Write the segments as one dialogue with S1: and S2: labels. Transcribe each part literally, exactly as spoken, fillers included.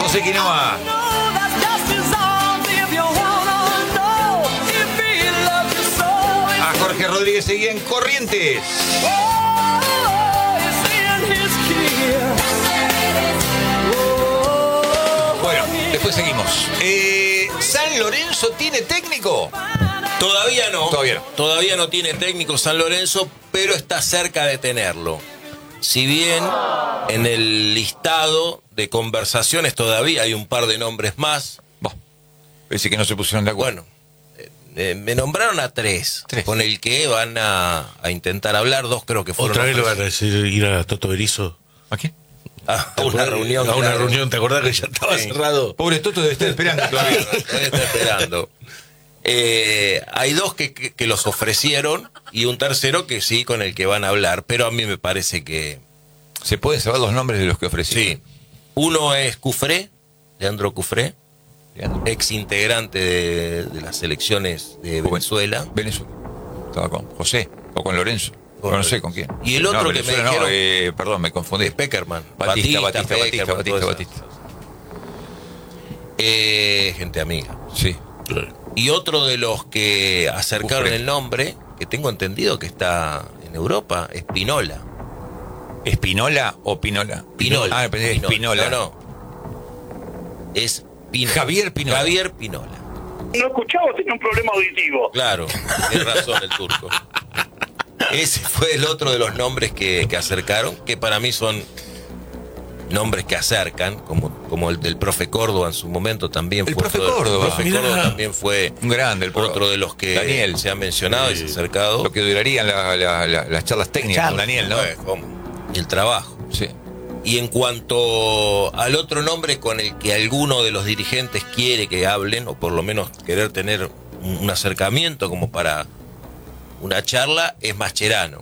S1: José Quinoa. A Jorge Rodríguez seguía en Corrientes. Bueno, después seguimos. Eh, ¿San Lorenzo tiene técnico?
S2: Todavía no.
S1: Todavía no.
S2: Todavía no tiene técnico San Lorenzo, pero está cerca de tenerlo. Si bien en el listado de conversaciones todavía hay un par de nombres más.
S1: Bah, parece que no se pusieron de acuerdo.
S2: Bueno, eh, eh, me nombraron a tres,
S1: tres,
S2: con el que van a, a intentar hablar. Dos creo que fueron.
S3: ¿Otra vez le van a decir ir a Toto Berizzo?
S1: ¿A quién?
S2: A una reunión.
S3: A una
S2: claro.
S3: reunión, ¿te acordás que ya estaba
S2: Sí.
S3: cerrado?
S1: Pobre Toto debe estar esperando todavía.
S2: Todavía está esperando. Eh, hay dos que, que, que los ofrecieron y un tercero que sí, con el que van a hablar, pero a mí me parece que...
S1: ¿Se pueden saber los nombres de los que ofrecieron?
S2: Sí. Uno es Cufré, Leandro Cufré,
S1: Leandro.
S2: ex integrante de, de las selecciones de Venezuela.
S1: Venezuela. Estaba con José o con Lorenzo. O no sé con quién.
S2: Y el otro
S1: no,
S2: que me
S1: Venezuela
S2: dijeron...
S1: No, eh, perdón, me confundí.
S2: Es Peckerman.
S1: Batista, Batista, Batista,
S2: Peckerman,
S1: Batista,
S2: todas
S1: Batista.
S2: esas. Eh, gente amiga.
S1: Sí.
S2: Y otro de los que acercaron
S1: Cufré.
S2: el nombre, que tengo entendido que está en Europa, es Pinola.
S1: ¿Espinola o Pinola?
S2: Pinola.
S1: Ah, pensé Espinola.
S2: No, no. Es Pinola.
S1: Javier Pinola.
S2: Javier Pinola.
S4: No escuchaba, tenía un problema auditivo.
S2: Claro, tiene razón el turco. Ese fue el otro de los nombres que, que acercaron, que para mí son nombres que acercan, como, como el del profe Córdoba en su momento también
S1: El
S2: fue.
S1: profe
S2: otro de-
S1: Córdoba.
S2: El profe
S3: Mirá.
S2: Córdoba también fue
S1: Un grande, el profe.
S2: otro de los que
S1: Daniel.
S2: se ha mencionado y se ha acercado.
S1: Lo que durarían la- la- la- las charlas técnicas
S5: Charlas.
S1: con Daniel, ¿no?
S2: Eh, ¿cómo? Y el trabajo.
S1: Sí.
S2: Y en cuanto al otro nombre con el que alguno de los dirigentes quiere que hablen, o por lo menos querer tener un, un acercamiento como para una charla, es Mascherano.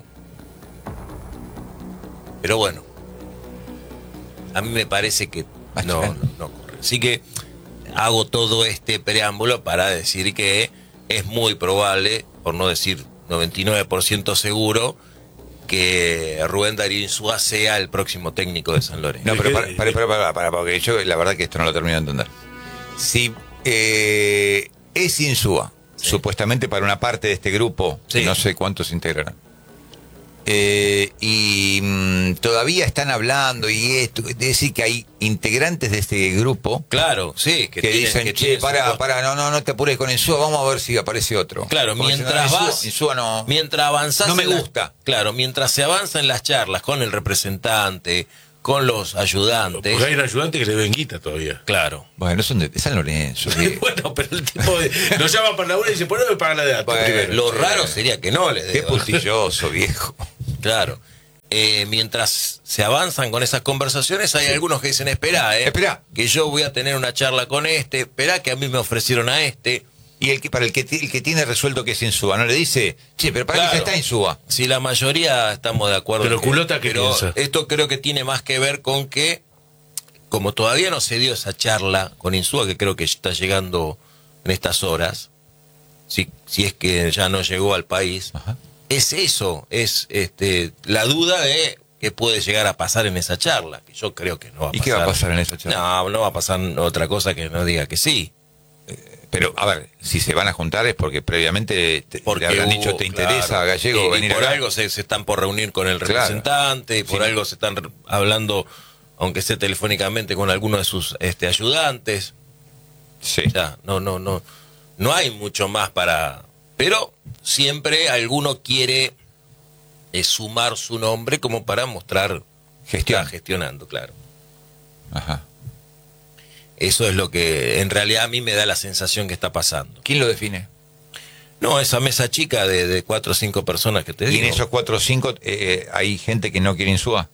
S2: Pero bueno, a mí me parece que no,
S1: Mascherano.
S2: no, no ocurre. Así que hago todo este preámbulo para decir que es muy probable, por no decir noventa y nueve por ciento seguro, que Rubén Darío Insúa sea el próximo técnico de San Lorenzo.
S1: No, pero para, para, para, para, para, porque yo la verdad que esto no lo termino de entender. Si eh, es Insúa,
S2: Sí.
S1: supuestamente para una parte de este grupo,
S2: Sí.
S1: no sé cuántos integrarán, eh, y mm, todavía están hablando y esto, es decir que hay integrantes de este grupo
S2: Claro, sí,
S1: que,
S2: que, tienen-
S1: dicen,
S2: que
S1: che,
S2: tienen su
S1: para,
S2: costo".
S1: para, no, no, no te apures con Insúa, vamos a ver si aparece otro.
S2: Claro,
S1: Porque si
S2: mientras
S1: no, Insúa-
S2: vas,
S1: Insúa no,
S2: mientras avanzás
S1: no me
S2: en la-
S1: gusta.
S2: claro, mientras se avanza en las charlas con el representante, con los ayudantes,
S3: Porque hay un ayudante que le ven guita todavía.
S2: claro.
S1: Bueno, son de San Lorenzo. viejo.
S3: Bueno, pero el tipo de, nos llama para la una y dice, poneme para la de atrás
S1: Bueno,
S3: primero.
S2: Lo
S1: sí.
S2: raro sería que no le
S1: Qué
S2: deba.
S1: puntilloso, viejo.
S2: Claro. Eh, mientras se avanzan con esas conversaciones, hay algunos que dicen, espera, eh,
S1: Esperá.
S2: que yo voy a tener una charla con este, espera que a mí me ofrecieron a este.
S1: Y el que para el que, ti- el que tiene resuelto que es Insúa, ¿no le dice? Che, pero para
S2: Claro.
S1: qué está Insúa?
S2: Si la mayoría estamos de acuerdo.
S3: Pero
S2: en que-
S3: Culota, ¿qué
S2: pero
S3: piensa?
S2: esto creo que tiene más que ver con que, como todavía no se dio esa charla con Insúa, que creo que está llegando en estas horas, si, si es que ya no llegó al país,
S1: Ajá.
S2: es eso, es este la duda de qué puede llegar a pasar en esa charla, que yo creo que no va a
S1: ¿Y
S2: pasar.
S1: qué va a pasar en esa charla?
S2: No, no va a pasar otra cosa que no diga que sí.
S1: Pero, a ver, si se van a juntar es porque previamente te,
S2: Porque
S1: le habrán
S2: hubo,
S1: dicho, ¿te interesa,
S2: claro,
S1: Gallego,
S2: y, y
S1: venir
S2: por
S1: acá?
S2: algo se, se están por reunir con el
S1: Claro.
S2: representante, y por
S1: Sí.
S2: algo se están re- hablando, aunque sea telefónicamente, con alguno de sus este, ayudantes.
S1: Sí.
S2: Ya, no, no, no, no hay mucho más para... Pero siempre alguno quiere eh, sumar su nombre como para mostrar que
S1: Gestión.
S2: está gestionando, claro.
S1: Ajá.
S2: Eso es lo que en realidad a mí me da la sensación que está pasando.
S1: ¿Quién lo define?
S2: No, esa mesa chica de, de cuatro o cinco personas que te
S1: Y
S2: digo.
S1: en esos cuatro o cinco eh, hay gente que no quiere Insúa.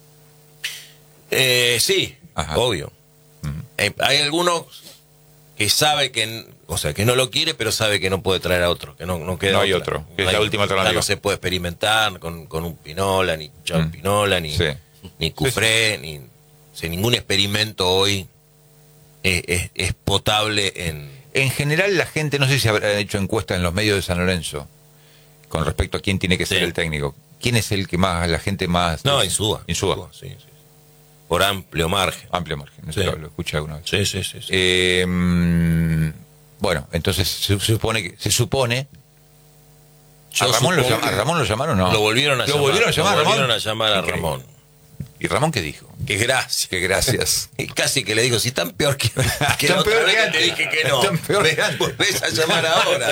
S2: Eh, sí,
S1: Ajá.
S2: obvio.
S1: Ujú.
S2: Eh, hay algunos que sabe que, n- o sea, que no lo quiere, pero sabe que no puede traer a otro, que no, no queda
S1: No hay
S2: otra.
S1: otro, que es
S2: hay
S1: la
S2: otro.
S1: última
S2: Ya
S1: alternativa.
S2: no se puede experimentar con, con un Pinola, ni John
S1: Mm.
S2: Pinola, ni,
S1: Sí.
S2: ni Cufré, ni o sea, ningún experimento hoy es, es- es potable en...
S1: En general la gente, no sé si habrá hecho encuestas en los medios de San Lorenzo con respecto a quién tiene que ser
S2: Sí.
S1: el técnico. ¿Quién es el que más, la gente más...
S2: No, Insúa.
S1: Insúa.
S2: sí, sí. Por amplio margen.
S1: Amplio margen, no
S2: Sí.
S1: sé, lo, lo escuché alguna vez.
S2: Sí, sí, sí. sí.
S1: Eh, mm, bueno, entonces se, se supone que se supone.
S2: Yo
S1: ¿A Ramón, lo,
S2: supongo
S1: llama-
S2: que
S1: ¿A Ramón lo llamaron o no?
S2: Lo volvieron a
S1: ¿Lo
S2: llamar.
S1: volvieron a llamar,
S2: Lo
S1: Ramón?
S2: volvieron a llamar a
S1: Increíble.
S2: Ramón.
S1: ¿Y Ramón qué dijo?
S2: Que gracias.
S1: Que gracias.
S2: Y casi que le digo, si tan peor que, que
S1: Tan
S2: la otra
S1: peor
S2: vez
S1: que
S2: que te
S1: antes.
S2: dije que no.
S1: Tan peor
S2: me
S1: que antes.
S2: volvés a llamar ahora.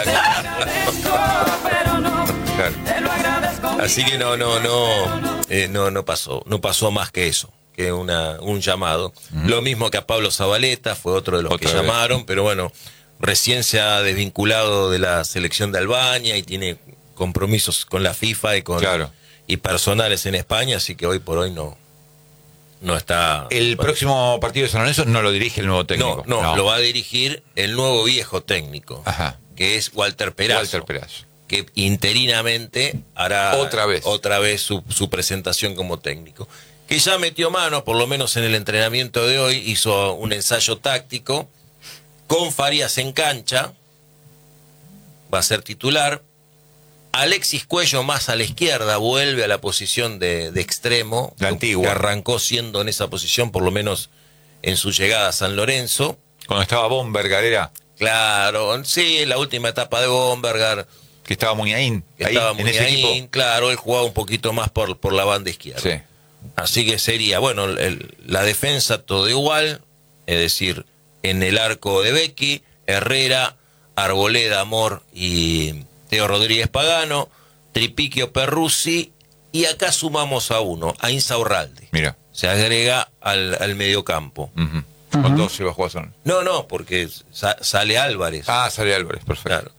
S1: Claro.
S2: Así que no, no, no, eh, no, no pasó, no pasó más que eso, que una, un llamado.
S1: Mm.
S2: Lo mismo que a Pablo Zabaleta, fue otro de los
S1: Otra
S2: que
S1: vez.
S2: llamaron, pero bueno, recién se ha desvinculado de la selección de Albania y tiene compromisos con la FIFA y con
S1: Claro.
S2: y personales en España, así que hoy por hoy no, no está.
S1: El
S2: bueno,
S1: próximo partido de San Lorenzo no lo dirige el nuevo técnico.
S2: no, no, lo va a dirigir el nuevo viejo técnico,
S1: Ajá.
S2: que es Walter Perazo.
S1: Walter Perazo.
S2: Que interinamente hará
S1: Otra vez.
S2: otra vez su, su presentación como técnico. Que ya metió mano, por lo menos en el entrenamiento de hoy, hizo un ensayo táctico con Farías en cancha, va a ser titular. Alexis Cuello más a la izquierda vuelve a la posición de, de extremo,
S1: La antigua.
S2: que arrancó siendo en esa posición, por lo menos en su llegada a San Lorenzo.
S1: Cuando estaba Bombergar era
S2: Claro, sí, la última etapa de Bombergar.
S1: que estaba Muñain
S2: Que
S1: ahí
S2: estaba
S1: en
S2: muy
S1: ese
S2: ahí,
S1: equipo.
S2: claro, él jugaba un poquito más por, por la banda izquierda.
S1: Sí.
S2: Así que sería, bueno, el- la defensa todo igual, es decir, en el arco de Becky, Herrera, Arboleda, Amor y Teo Rodríguez Pagano, Tripiquio Perruzzi, y acá sumamos a uno, a Insaurralde.
S1: Mira.
S2: Se agrega al, al mediocampo.
S1: Ujú. Con dos se va a jugar son.
S2: No, no, porque sa- sale Álvarez.
S1: Ah, sale Álvarez, perfecto.
S2: Claro.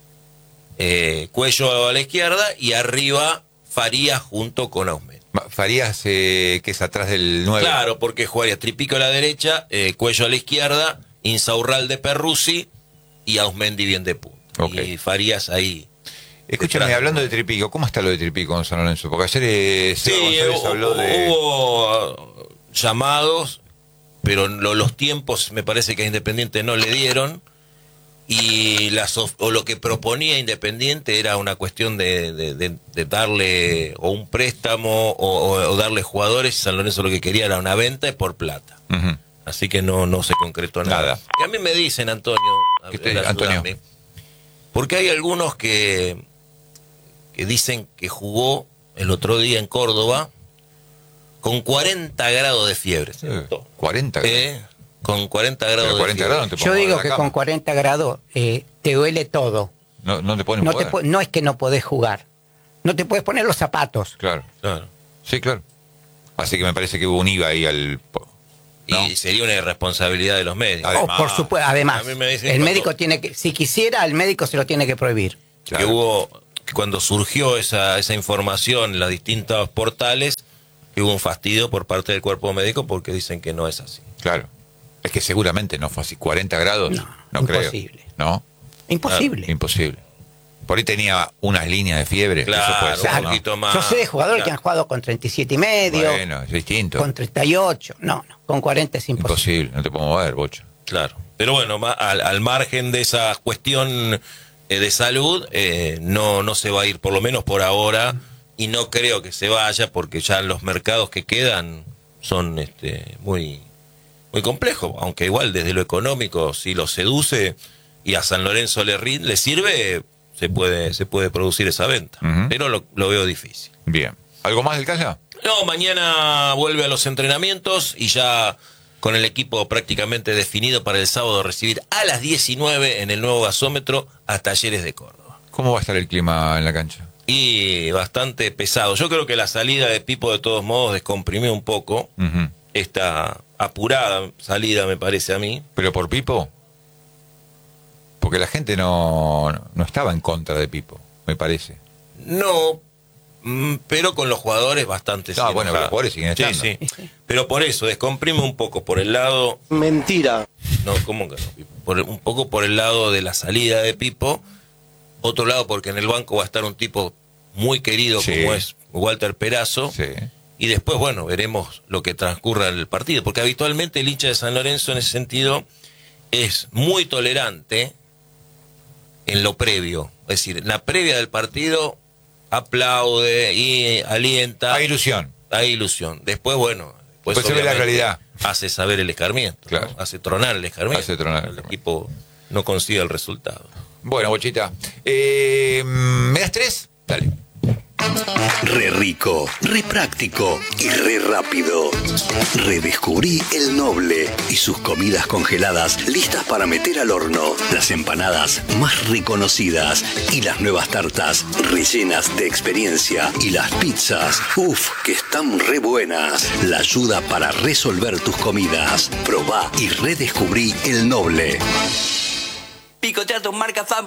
S2: Eh, Cuello a la izquierda y arriba Farías junto con Ausmet.
S1: Ma- Farías, eh, que es atrás del nueve.
S2: Claro, porque jugaría Tripico a la derecha, eh, Cuello a la izquierda, Insaurralde Perruzzi y Ausmendi bien de punta.
S1: Ok.
S2: Y Farías ahí.
S1: Escúchame,
S2: detrás.
S1: hablando de Tripico, ¿cómo está lo de Tripico en San Lorenzo? Porque ayer eh,
S2: Sí,
S1: Seba González
S2: hubo,
S1: habló de...
S2: hubo, uh, llamados, pero lo- los tiempos me parece que a Independiente no le dieron. Y las of- o lo que proponía Independiente era una cuestión de, de- de- de darle o un préstamo o, o- o darle jugadores. San Lorenzo lo que quería era una venta y por plata.
S1: Ujú.
S2: Así que no, no se concretó nada.
S1: Nada.
S2: Y a mí me dicen, Antonio, a-
S1: ¿Qué te-
S2: ayúdame,
S1: Antonio?
S2: porque hay algunos que, que dicen que jugó el otro día en Córdoba con cuarenta grados de fiebre. ¿se
S1: Eh,
S2: notó?
S1: cuarenta grados.
S2: Eh, con cuarenta grados
S1: Pero
S2: de
S1: cuarenta
S2: fiebre.
S1: grados no te
S5: Yo
S1: pongo
S5: digo
S1: en la
S5: que
S1: cama.
S5: con cuarenta grados eh, te duele todo.
S1: No, no te pones
S5: No, te po- no es que no podés jugar. No te puedes poner los zapatos.
S1: Claro.
S2: Claro.
S1: Sí, claro. Así que me parece que hubo un I V A ahí al... ¿no?
S2: Y sería una irresponsabilidad de los médicos.
S1: Además.
S5: Oh, por supuesto. Además,
S2: A mí me dicen
S5: el
S2: cuando-
S5: médico tiene que, si quisiera, el médico se lo tiene que prohibir.
S1: Claro.
S2: Que hubo, que cuando surgió esa, esa información en los distintos portales, que hubo un fastidio por parte del cuerpo médico porque dicen que no es así.
S1: Claro. Es que seguramente no fue así. cuarenta grados, no,
S5: No,
S1: creo.
S5: imposible.
S1: ¿No?
S5: Imposible.
S1: Imposible. Por ahí tenía unas líneas de fiebre.
S2: Claro,
S1: eso puede ser,
S2: un
S1: ¿no?
S2: poquito más.
S5: Yo sé de jugadores
S2: Claro.
S5: que han jugado con treinta y siete y medio,
S1: Bueno, es distinto.
S5: con treinta y ocho. No, no, con cuarenta es imposible.
S1: Imposible, no te puedo mover, bocho.
S2: Claro. Pero bueno, ma- al, al margen de esa cuestión eh, de salud, eh, no, no se va a ir, por lo menos por ahora, y no creo que se vaya, porque ya los mercados que quedan son este, muy, muy complejos, aunque igual desde lo económico, si lo seduce y a San Lorenzo le, rin- le sirve, se puede, se puede producir esa venta.
S1: Ujú.
S2: Pero lo, lo veo difícil.
S1: Bien. ¿Algo más del Calla?
S2: No, mañana vuelve a los entrenamientos y ya con el equipo prácticamente definido para el sábado recibir a las diecinueve en el nuevo gasómetro a Talleres de Córdoba.
S1: ¿Cómo va a estar el clima en la cancha?
S2: Y bastante pesado. Yo creo que la salida de Pipo de todos modos descomprimió un poco
S1: Ujú.
S2: esta apurada salida, me parece a mí.
S1: ¿Pero por Pipo? Porque la gente no, no estaba en contra de Pipo, me parece.
S2: No, mm, pero con los jugadores bastante.
S1: Ah, bueno, los jugadores siguen
S2: Sí,
S1: estando.
S2: sí. Pero por eso descomprime un poco por el lado.
S6: Mentira.
S2: No, ¿cómo que no? Por, un poco por el lado de la salida de Pipo. Otro lado porque en el banco va a estar un tipo muy querido
S1: Sí.
S2: como es Walter Perazo.
S1: Sí.
S2: Y después, bueno, veremos lo que transcurra en el partido. Porque habitualmente el hincha de San Lorenzo en ese sentido es muy tolerante en lo previo. Es decir, en la previa del partido aplaude y alienta.
S1: Hay ilusión.
S2: Hay ilusión. Después, bueno, pues,
S1: Pues se ve la
S2: obviamente,
S1: realidad.
S2: hace saber el escarmiento,
S1: Claro.
S2: ¿no? Hace tronar el escarmiento.
S1: Hace tronar el
S2: el
S1: escarmiento.
S2: equipo no consigue el resultado.
S1: Bueno, Bochita. Eh, ¿Me das tres? Dale.
S6: Re rico, re práctico y re rápido. Redescubrí El Noble y sus comidas congeladas listas para meter al horno. Las empanadas más reconocidas y las nuevas tartas rellenas de experiencia. Y las pizzas, uff, que están re buenas. La ayuda para resolver tus comidas. Probá y redescubrí El Noble.
S7: Picotear tu marca favorita.